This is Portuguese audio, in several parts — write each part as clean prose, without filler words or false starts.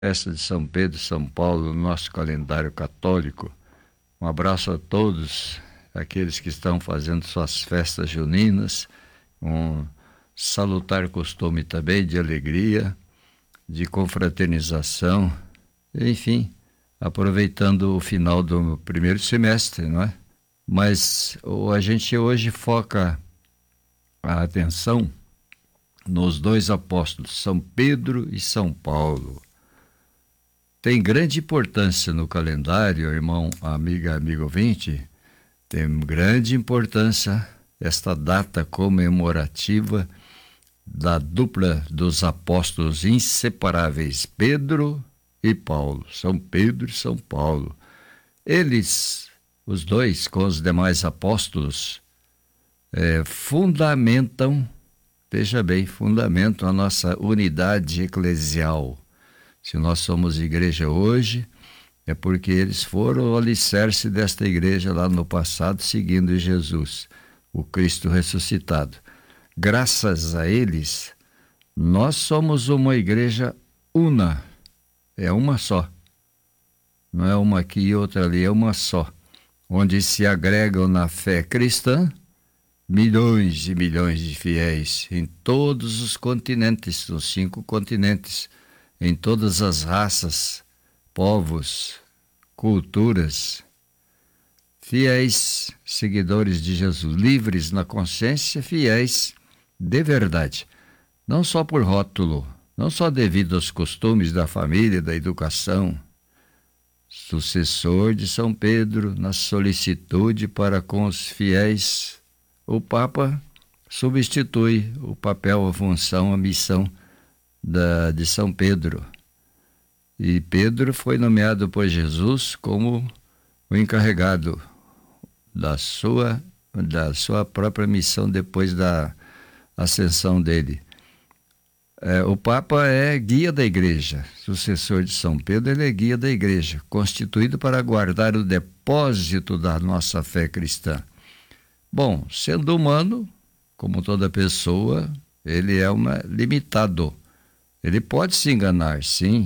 Festa de São Pedro e São Paulo no nosso calendário católico. Um abraço a todos aqueles que estão fazendo suas festas juninas, um salutar costume também de alegria, de confraternização, enfim, aproveitando o final do primeiro semestre, não é? Mas a gente hoje foca a atenção nos dois apóstolos, São Pedro e São Paulo. Tem grande importância no calendário, irmão, amiga, amigo ouvinte, tem grande importância esta data comemorativa da dupla dos apóstolos inseparáveis, Pedro e Paulo, São Pedro e São Paulo. Eles, os dois, com os demais apóstolos, fundamentam, veja bem, fundamentam a nossa unidade eclesial. Se nós somos igreja hoje, é porque eles foram o alicerce desta igreja lá no passado, seguindo Jesus, o Cristo ressuscitado. Graças a eles, nós somos uma igreja una, é uma só. Não é uma aqui e outra ali, é uma só. Onde se agregam na fé cristã milhões e milhões de fiéis em todos os continentes, nos 5 continentes, em todas as raças, povos, culturas, fiéis seguidores de Jesus, livres na consciência, fiéis de verdade, não só por rótulo, não só devido aos costumes da família, da educação. Sucessor de São Pedro na solicitude para com os fiéis, o Papa substitui o papel, a função, a missão de São Pedro. E Pedro foi nomeado por Jesus como o encarregado da sua própria missão depois da ascensão dele. O Papa é guia da igreja, sucessor de São Pedro, ele é guia da igreja, constituído para guardar o depósito da nossa fé cristã. Bom, sendo humano, como toda pessoa, ele é limitado. Ele pode se enganar, sim,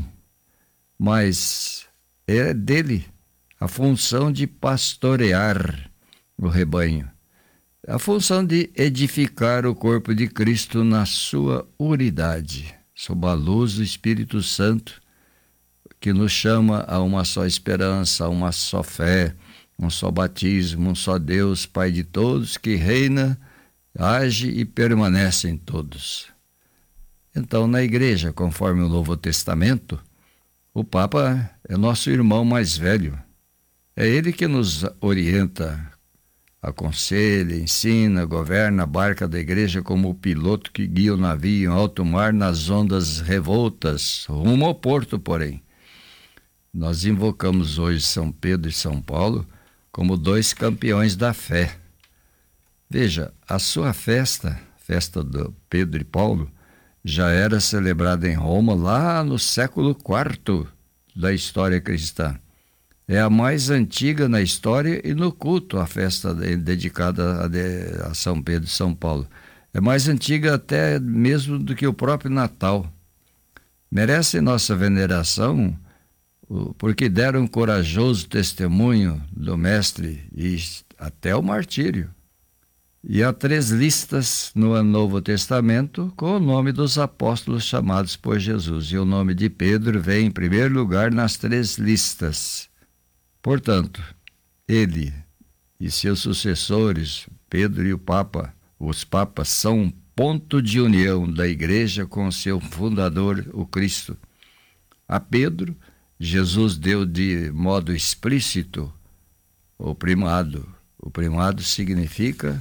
mas é dele a função de pastorear o rebanho, a função de edificar o corpo de Cristo na sua unidade, sob a luz do Espírito Santo, que nos chama a uma só esperança, a uma só fé, um só batismo, um só Deus, Pai de todos, que reina, age e permanece em todos. Então, na igreja, conforme o Novo Testamento, o Papa é nosso irmão mais velho. É ele que nos orienta, aconselha, ensina, governa a barca da igreja como o piloto que guia o navio em alto mar nas ondas revoltas, rumo ao porto, porém. Nós invocamos hoje São Pedro e São Paulo como 2 campeões da fé. Veja, a sua festa do Pedro e Paulo, já era celebrada em Roma lá no século IV da história cristã. É a mais antiga na história e no culto, a festa dedicada a São Pedro e São Paulo. É mais antiga até mesmo do que o próprio Natal. Merece nossa veneração porque deram um corajoso testemunho do Mestre e até o martírio. E há 3 listas no Novo Testamento com o nome dos apóstolos chamados por Jesus. E o nome de Pedro vem em primeiro lugar nas 3 listas. Portanto, ele e seus sucessores, Pedro e os papas, são um ponto de união da igreja com seu fundador, o Cristo. A Pedro, Jesus deu de modo explícito o primado. O primado significa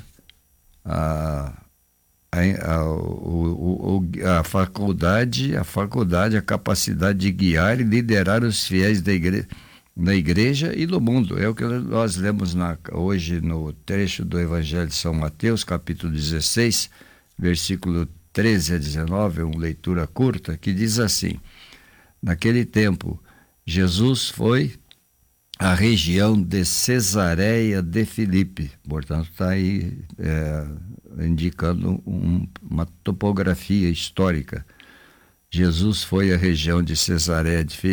a faculdade, a capacidade de guiar e liderar os fiéis na igreja e no mundo. É o que nós lemos hoje no trecho do Evangelho de São Mateus, capítulo 16, versículo 13 a 19, uma leitura curta, que diz assim: naquele tempo, Jesus foi à região de Cesareia de Filipe, portanto está aí indicando uma topografia histórica. Jesus foi à região de Cesareia de